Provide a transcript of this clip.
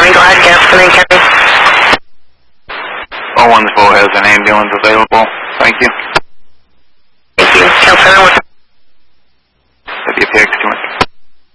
County. Go ahead, Gaston and County. Owensville has an ambulance available. Thank you. Thank you. Councilman,